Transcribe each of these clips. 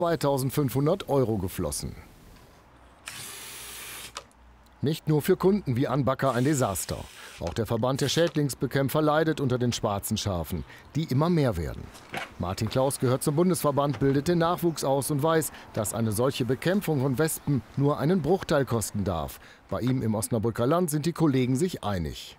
2.500 € geflossen. Nicht nur für Kunden wie Anbacker ein Desaster. Auch der Verband der Schädlingsbekämpfer leidet unter den schwarzen Schafen, die immer mehr werden. Martin Klaus gehört zum Bundesverband, bildet den Nachwuchs aus und weiß, dass eine solche Bekämpfung von Wespen nur einen Bruchteil kosten darf. Bei ihm im Osnabrücker Land sind die Kollegen sich einig.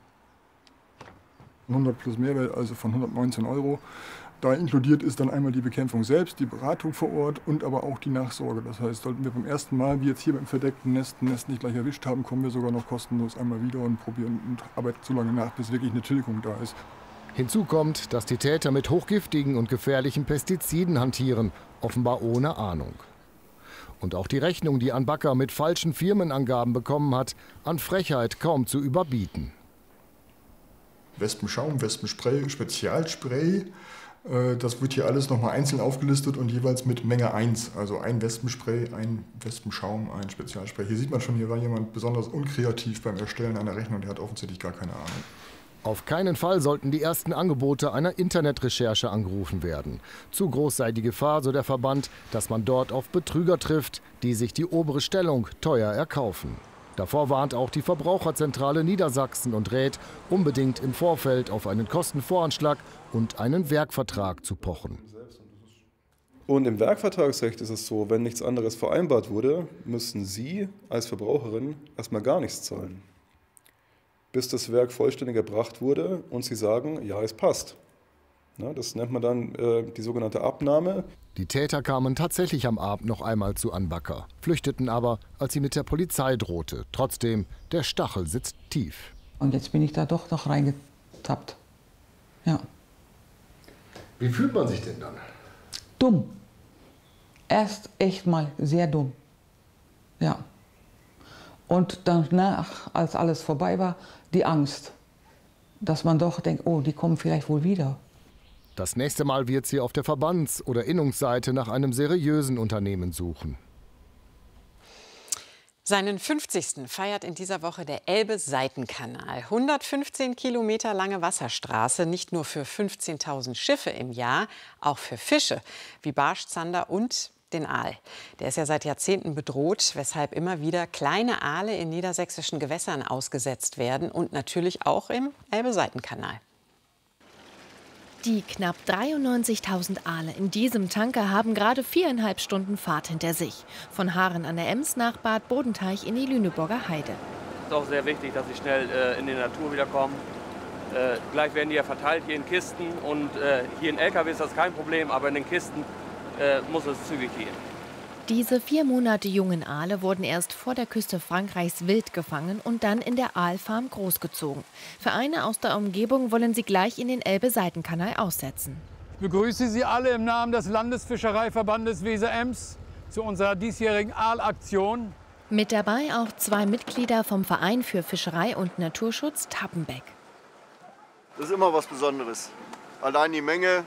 100 plus Mehrwert, also von 119 €. Da inkludiert ist dann einmal die Bekämpfung selbst, die Beratung vor Ort und aber auch die Nachsorge. Das heißt, sollten wir beim ersten Mal, wie jetzt hier beim verdeckten Nest, ein Nest nicht gleich erwischt haben, kommen wir sogar noch kostenlos einmal wieder und probieren und arbeiten so lange nach, bis wirklich eine Tilgung da ist. Hinzu kommt, dass die Täter mit hochgiftigen und gefährlichen Pestiziden hantieren, offenbar ohne Ahnung. Und auch die Rechnung, die Anbacker mit falschen Firmenangaben bekommen hat, an Frechheit kaum zu überbieten. Wespenschaum, Wespenspray, Spezialspray. Das wird hier alles nochmal einzeln aufgelistet und jeweils mit Menge 1. Also ein Wespenspray, ein Wespenschaum, ein Spezialspray. Hier sieht man schon, hier war jemand besonders unkreativ beim Erstellen einer Rechnung. Der hat offensichtlich gar keine Ahnung. Auf keinen Fall sollten die ersten Angebote einer Internetrecherche angerufen werden. Zu groß sei die Gefahr, so der Verband, dass man dort auf Betrüger trifft, die sich die obere Stellung teuer erkaufen. Davor warnt auch die Verbraucherzentrale Niedersachsen und rät, unbedingt im Vorfeld auf einen Kostenvoranschlag und einen Werkvertrag zu pochen. Und im Werkvertragsrecht ist es so, wenn nichts anderes vereinbart wurde, müssen Sie als Verbraucherin erstmal gar nichts zahlen. Bis das Werk vollständig erbracht wurde und Sie sagen, ja, es passt. Ja, das nennt man dann die sogenannte Abnahme. Die Täter kamen tatsächlich am Abend noch einmal zu Anbacker, flüchteten aber, als sie mit der Polizei drohte. Trotzdem, der Stachel sitzt tief. Und jetzt bin ich da doch noch reingetappt. Ja. Wie fühlt man sich denn dann? Dumm. Erst echt mal sehr dumm. Ja. Und danach, als alles vorbei war, die Angst. Dass man doch denkt, oh, die kommen vielleicht wohl wieder. Das nächste Mal wird sie auf der Verbands- oder Innungsseite nach einem seriösen Unternehmen suchen. Seinen 50. feiert in dieser Woche der Elbe-Seitenkanal. 115 Kilometer lange Wasserstraße, nicht nur für 15.000 Schiffe im Jahr, auch für Fische wie Barsch, Zander und den Aal. Der ist ja seit Jahrzehnten bedroht, weshalb immer wieder kleine Aale in niedersächsischen Gewässern ausgesetzt werden und natürlich auch im Elbe-Seitenkanal. Die knapp 93.000 Aale in diesem Tanker haben gerade 4,5 Stunden Fahrt hinter sich. Von Haaren an der Ems nach Bad Bodenteich in die Lüneburger Heide. Es ist auch sehr wichtig, dass sie schnell in die Natur wiederkommen. Gleich werden die ja verteilt hier in Kisten und hier in LKW ist das kein Problem, aber in den Kisten muss es zügig gehen. Diese 4 Monate jungen Aale wurden erst vor der Küste Frankreichs wild gefangen und dann in der Aalfarm großgezogen. Vereine aus der Umgebung wollen sie gleich in den Elbe-Seitenkanal aussetzen. Ich begrüße Sie alle im Namen des Landesfischereiverbandes Weser-Ems zu unserer diesjährigen Aalaktion. Mit dabei auch 2 Mitglieder vom Verein für Fischerei und Naturschutz Tappenbeck. Das ist immer was Besonderes. Allein die Menge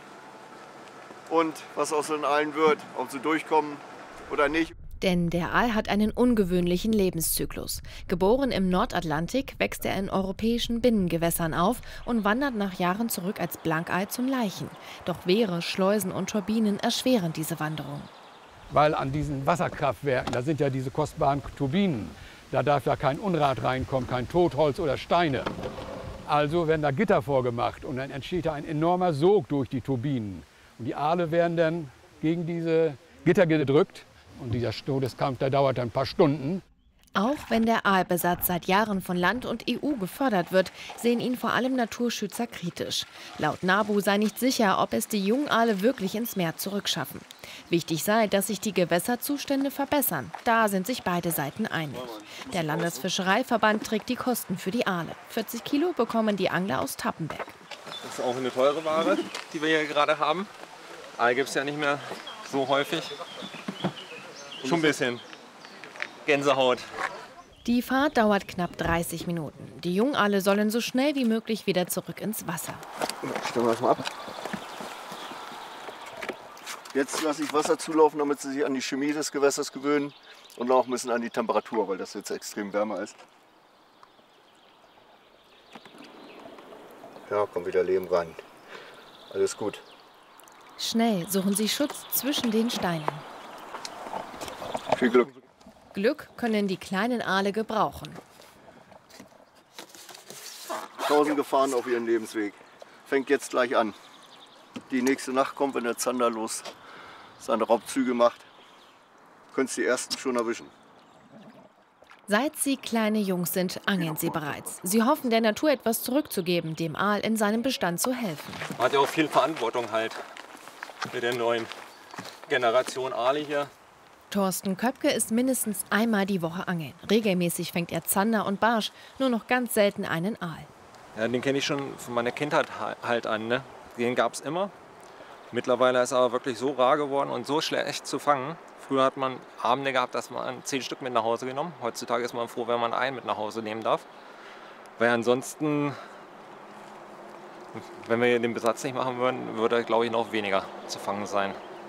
und was aus den Aalen wird, ob sie durchkommen oder nicht. Denn der Aal hat einen ungewöhnlichen Lebenszyklus. Geboren im Nordatlantik, wächst er in europäischen Binnengewässern auf und wandert nach Jahren zurück als Blankaal zum Laichen. Doch Wehre, Schleusen und Turbinen erschweren diese Wanderung. Weil an diesen Wasserkraftwerken, da sind ja diese kostbaren Turbinen, da darf ja kein Unrat reinkommen, kein Totholz oder Steine. Also werden da Gitter vorgemacht und dann entsteht da ein enormer Sog durch die Turbinen. Und die Aale werden dann gegen diese Gitter gedrückt. Und dieser Todeskampf, der dauert ein paar Stunden. Auch wenn der Aalbesatz seit Jahren von Land und EU gefördert wird, sehen ihn vor allem Naturschützer kritisch. Laut NABU sei nicht sicher, ob es die jungen Aale wirklich ins Meer zurückschaffen. Wichtig sei, dass sich die Gewässerzustände verbessern. Da sind sich beide Seiten einig. Der Landesfischereiverband trägt die Kosten für die Aale. 40 Kilo bekommen die Angler aus Tappenbeck. Das ist auch eine teure Ware, die wir hier gerade haben. Aal gibt es ja nicht mehr so häufig. Schon ein bisschen Gänsehaut. Die Fahrt dauert knapp 30 Minuten. Die Jungaale sollen so schnell wie möglich wieder zurück ins Wasser. Stellen wir das mal ab. Jetzt lasse ich Wasser zulaufen, damit sie sich an die Chemie des Gewässers gewöhnen und auch ein bisschen an die Temperatur, weil das jetzt extrem wärmer ist. Ja, kommt wieder Leben ran. Alles gut. Schnell suchen sie Schutz zwischen den Steinen. Viel Glück. Glück können die kleinen Aale gebrauchen. 1000 Gefahren auf ihren Lebensweg. Fängt jetzt gleich an. Die nächste Nacht kommt, wenn der Zander los seine Raubzüge macht. Könntest die ersten schon erwischen. Seit sie kleine Jungs sind, angeln sie bereits. Sie hoffen, der Natur etwas zurückzugeben, dem Aal in seinem Bestand zu helfen. Man hat ja auch viel Verantwortung halt mit der neuen Generation Aale hier. Thorsten Köpke ist mindestens einmal die Woche angeln. Regelmäßig fängt er Zander und Barsch, nur noch ganz selten einen Aal. Ja, den kenne ich schon von meiner Kindheit halt an. Ne? Den gab es immer. Mittlerweile ist er aber wirklich so rar geworden und so schlecht zu fangen. Früher hat man Abende gehabt, dass man 10 Stück mit nach Hause genommen. Heutzutage ist man froh, wenn man einen mit nach Hause nehmen darf. Weil ansonsten, wenn wir den Besatz nicht machen würden, würde, glaube ich, noch weniger zu fangen sein.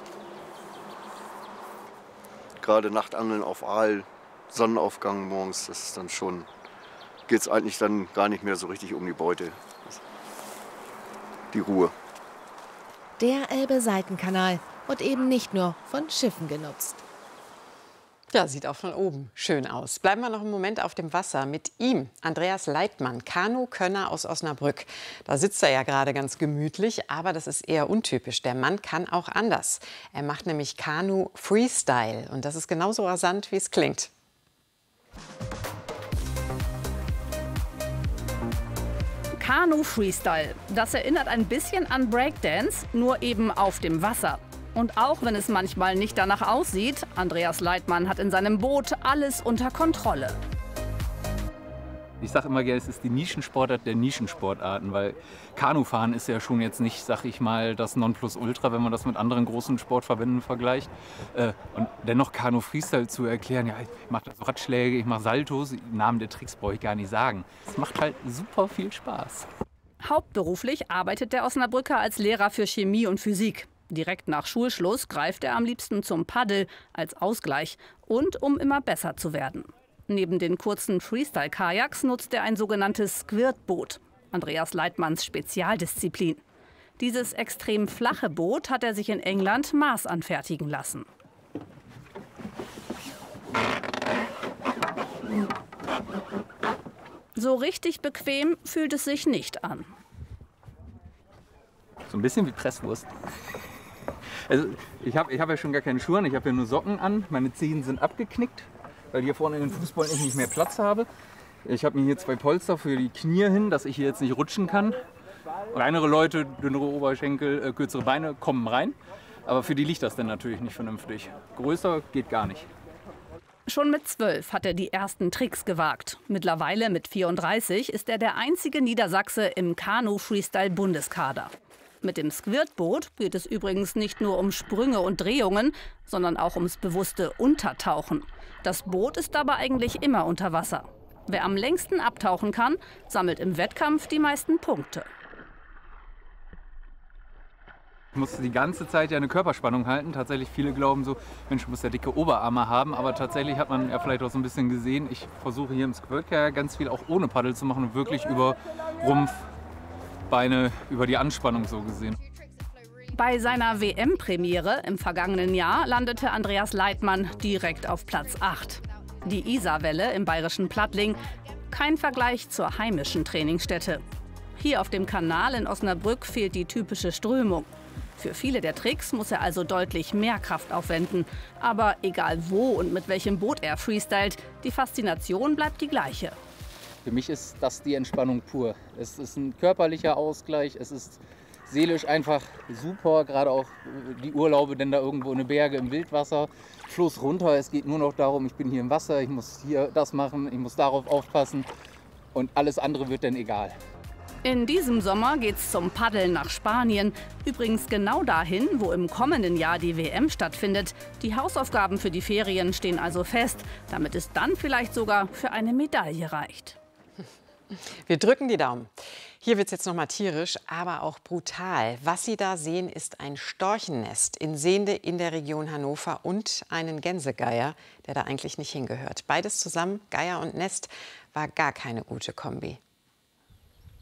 Gerade Nachtangeln auf Aal, Sonnenaufgang morgens, das ist dann schon, geht es eigentlich dann gar nicht mehr so richtig um die Beute. Die Ruhe. Der Elbe-Seitenkanal wird eben nicht nur von Schiffen genutzt. Ja, sieht auch von oben schön aus. Bleiben wir noch einen Moment auf dem Wasser mit ihm, Andreas Leitmann, Kanu-Könner aus Osnabrück. Da sitzt er ja gerade ganz gemütlich, aber das ist eher untypisch. Der Mann kann auch anders. Er macht nämlich Kanu-Freestyle und das ist genauso rasant, wie es klingt. Kanu-Freestyle, das erinnert ein bisschen an Breakdance, nur eben auf dem Wasser. Und auch wenn es manchmal nicht danach aussieht, Andreas Leitmann hat in seinem Boot alles unter Kontrolle. Ich sage immer gerne, es ist die Nischensportart der Nischensportarten, weil Kanufahren ist ja schon jetzt nicht, sag ich mal, das Nonplusultra, wenn man das mit anderen großen Sportverbänden vergleicht. Und dennoch Kanu-Freestyle zu erklären, ja, ich mache so Radschläge, ich mache Saltos, den Namen der Tricks brauche ich gar nicht sagen. Es macht halt super viel Spaß. Hauptberuflich arbeitet der Osnabrücker als Lehrer für Chemie und Physik. Direkt nach Schulschluss greift er am liebsten zum Paddel als Ausgleich und um immer besser zu werden. Neben den kurzen Freestyle-Kajaks nutzt er ein sogenanntes Squirtboot, Andreas Leitmanns Spezialdisziplin. Dieses extrem flache Boot hat er sich in England maßanfertigen lassen. So richtig bequem fühlt es sich nicht an. So ein bisschen wie Presswurst. Also ich hab ja schon gar keine Schuhe an, ich habe ja nur Socken an. Meine Zehen sind abgeknickt, weil ich hier vorne in den Fußballen nicht mehr Platz habe. Ich habe mir hier 2 Polster für die Knie hin, dass ich hier jetzt nicht rutschen kann. Kleinere Leute, dünnere Oberschenkel, kürzere Beine kommen rein. Aber für die liegt das dann natürlich nicht vernünftig. Größer geht gar nicht. Schon mit 12 hat er die ersten Tricks gewagt. Mittlerweile mit 34 ist er der einzige Niedersachse im Kanu-Freestyle-Bundeskader. Mit dem Squirtboot geht es übrigens nicht nur um Sprünge und Drehungen, sondern auch ums bewusste Untertauchen. Das Boot ist dabei eigentlich immer unter Wasser. Wer am längsten abtauchen kann, sammelt im Wettkampf die meisten Punkte. Ich musste die ganze Zeit ja eine Körperspannung halten. Tatsächlich, viele glauben so, Mensch, du musst ja dicke Oberarme haben. Aber tatsächlich hat man ja vielleicht auch so ein bisschen gesehen, ich versuche hier im Squirtkajak ganz viel auch ohne Paddel zu machen und wirklich über Rumpf, Beine, über die Anspannung so gesehen. Bei seiner WM-Premiere im vergangenen Jahr landete Andreas Leitmann direkt auf Platz 8. Die Isarwelle im bayerischen Plattling, kein Vergleich zur heimischen Trainingsstätte. Hier auf dem Kanal in Osnabrück fehlt die typische Strömung. Für viele der Tricks muss er also deutlich mehr Kraft aufwenden. Aber egal wo und mit welchem Boot er freestylt, die Faszination bleibt die gleiche. Für mich ist das die Entspannung pur. Es ist ein körperlicher Ausgleich, es ist seelisch einfach super, gerade auch die Urlaube, denn da irgendwo in den Berge im Wildwasser, Fluss runter, es geht nur noch darum, ich bin hier im Wasser, ich muss hier das machen, ich muss darauf aufpassen und alles andere wird dann egal. In diesem Sommer geht's zum Paddeln nach Spanien. Übrigens genau dahin, wo im kommenden Jahr die WM stattfindet. Die Hausaufgaben für die Ferien stehen also fest, damit es dann vielleicht sogar für eine Medaille reicht. Wir drücken die Daumen. Hier wird es jetzt noch mal tierisch, aber auch brutal. Was Sie da sehen, ist ein Storchennest in Sehnde in der Region Hannover und einen Gänsegeier, der da eigentlich nicht hingehört. Beides zusammen, Geier und Nest, war gar keine gute Kombi.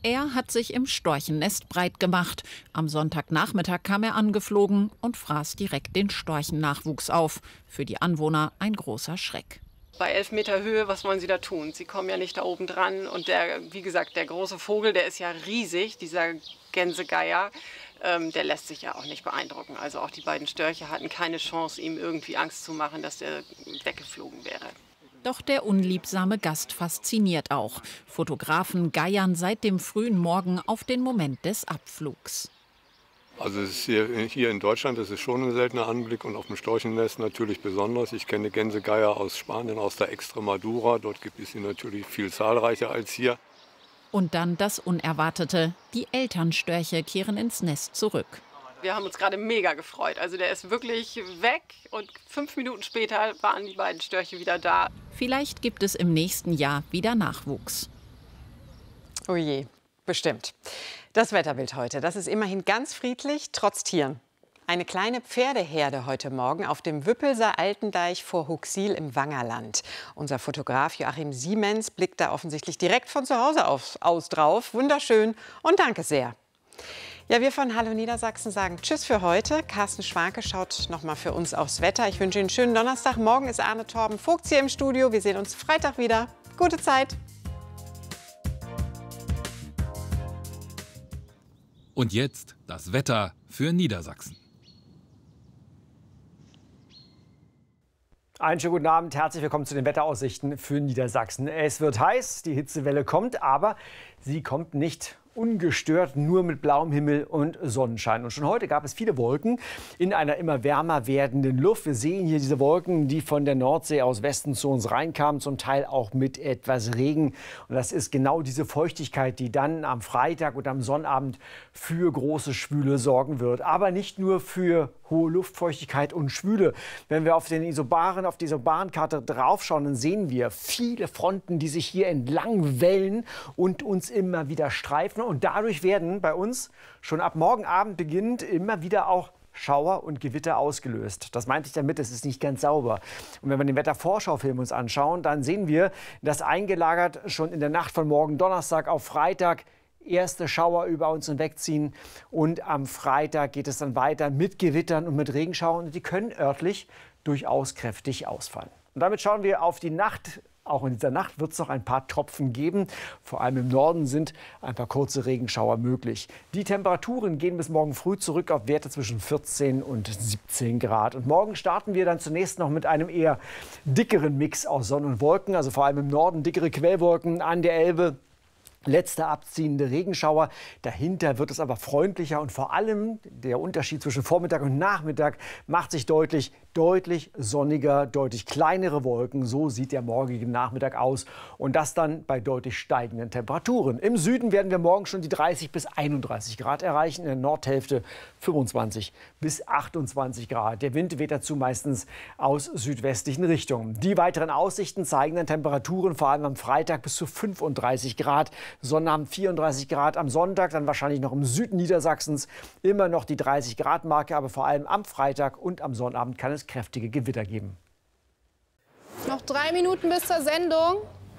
Er hat sich im Storchennest breit gemacht. Am Sonntagnachmittag kam er angeflogen und fraß direkt den Storchennachwuchs auf. Für die Anwohner ein großer Schreck. Bei 11 Meter Höhe, was wollen Sie da tun? Sie kommen ja nicht da oben dran. Und wie gesagt, der große Vogel, der ist ja riesig, dieser Gänsegeier. Der lässt sich ja auch nicht beeindrucken. Also auch die beiden Störche hatten keine Chance, ihm irgendwie Angst zu machen, dass der weggeflogen wäre. Doch der unliebsame Gast fasziniert auch. Fotografen geiern seit dem frühen Morgen auf den Moment des Abflugs. Also es ist hier in Deutschland ist es schon ein seltener Anblick und auf dem Storchennest natürlich besonders. Ich kenne Gänsegeier aus Spanien, aus der Extremadura. Dort gibt es sie natürlich viel zahlreicher als hier. Und dann das Unerwartete. Die Elternstörche kehren ins Nest zurück. Wir haben uns gerade mega gefreut. Also der ist wirklich weg und 5 Minuten später waren die beiden Störche wieder da. Vielleicht gibt es im nächsten Jahr wieder Nachwuchs. Oh je, bestimmt. Das Wetterbild heute, das ist immerhin ganz friedlich, trotz Tieren. Eine kleine Pferdeherde heute Morgen auf dem Wüppelser Altendeich vor Huxil im Wangerland. Unser Fotograf Joachim Siemens blickt da offensichtlich direkt von zu Hause aus drauf. Wunderschön und danke sehr. Ja, wir von Hallo Niedersachsen sagen Tschüss für heute. Carsten Schwanke schaut noch mal für uns aufs Wetter. Ich wünsche Ihnen einen schönen Donnerstag. Morgen ist Arne Torben Vogts hier im Studio. Wir sehen uns Freitag wieder. Gute Zeit. Und jetzt das Wetter für Niedersachsen. Einen schönen guten Abend, herzlich willkommen zu den Wetteraussichten für Niedersachsen. Es wird heiß, die Hitzewelle kommt, aber sie kommt nicht ungestört, nur mit blauem Himmel und Sonnenschein. Und schon heute gab es viele Wolken in einer immer wärmer werdenden Luft. Wir sehen hier diese Wolken, die von der Nordsee aus Westen zu uns reinkamen, zum Teil auch mit etwas Regen. Und das ist genau diese Feuchtigkeit, die dann am Freitag und am Sonnabend für große Schwüle sorgen wird. Aber nicht nur für hohe Luftfeuchtigkeit und Schwüle. Wenn wir auf die Isobaren-Karte draufschauen, dann sehen wir viele Fronten, die sich hier entlang wellen und uns immer wieder streifen. Und dadurch werden bei uns schon ab morgen Abend beginnend immer wieder auch Schauer und Gewitter ausgelöst. Das meinte ich damit, es ist nicht ganz sauber. Und wenn wir den Wetterschaufilm uns anschauen, dann sehen wir, dass eingelagert schon in der Nacht von morgen Donnerstag auf Freitag erste Schauer über uns hinwegziehen. Und am Freitag geht es dann weiter mit Gewittern und mit Regenschauern. Und die können örtlich durchaus kräftig ausfallen. Und damit schauen wir auf die Nacht. Auch in dieser Nacht wird es noch ein paar Tropfen geben. Vor allem im Norden sind ein paar kurze Regenschauer möglich. Die Temperaturen gehen bis morgen früh zurück auf Werte zwischen 14 und 17 Grad. Und morgen starten wir dann zunächst noch mit einem eher dickeren Mix aus Sonne und Wolken. Also vor allem im Norden dickere Quellwolken an der Elbe. Letzte abziehende Regenschauer. Dahinter wird es aber freundlicher und vor allem der Unterschied zwischen Vormittag und Nachmittag macht sich deutlich sonniger, deutlich kleinere Wolken. So sieht der morgige Nachmittag aus und das dann bei deutlich steigenden Temperaturen. Im Süden werden wir morgen schon die 30 bis 31 Grad erreichen, in der Nordhälfte 25 bis 28 Grad. Der Wind weht dazu meistens aus südwestlichen Richtungen. Die weiteren Aussichten zeigen dann Temperaturen vor allem am Freitag bis zu 35 Grad. Sonnabend 34 Grad, am Sonntag dann wahrscheinlich noch im Süden Niedersachsens immer noch die 30 Grad Marke, aber vor allem am Freitag und am Sonnabend kann es kräftige Gewitter geben. Noch 3 Minuten bis zur Sendung.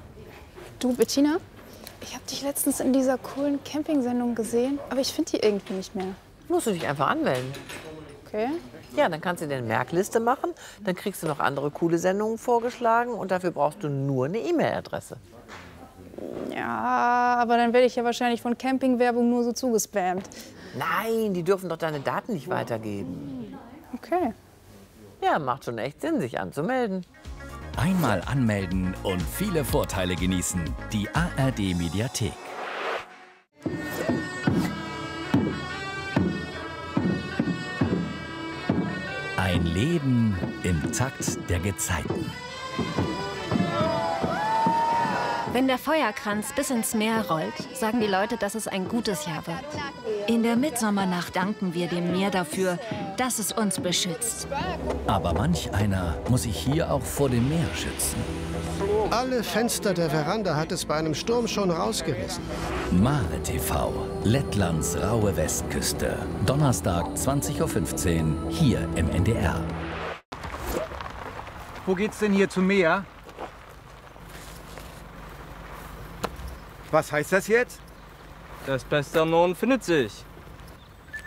Du, Bettina, ich habe dich letztens in dieser coolen Camping-Sendung gesehen, aber ich finde die irgendwie nicht mehr. Musst du dich einfach anmelden. Okay. Ja, dann kannst du dir eine Merkliste machen, dann kriegst du noch andere coole Sendungen vorgeschlagen und dafür brauchst du nur eine E-Mail-Adresse. Ja, aber dann werde ich ja wahrscheinlich von Campingwerbung nur so zugespammt. Nein, die dürfen doch deine Daten nicht weitergeben. Okay. Ja, macht schon echt Sinn, sich anzumelden. Einmal anmelden und viele Vorteile genießen. Die ARD Mediathek. Ein Leben im Takt der Gezeiten. Wenn der Feuerkranz bis ins Meer rollt, sagen die Leute, dass es ein gutes Jahr wird. In der Mitsommernacht danken wir dem Meer dafür, dass es uns beschützt. Aber manch einer muss sich hier auch vor dem Meer schützen. Alle Fenster der Veranda hat es bei einem Sturm schon rausgerissen. Mare TV, Lettlands raue Westküste. Donnerstag 20:15 Uhr, hier im NDR. Wo geht's denn hier zum Meer? Was heißt das jetzt? Das Beste am Norden findet sich.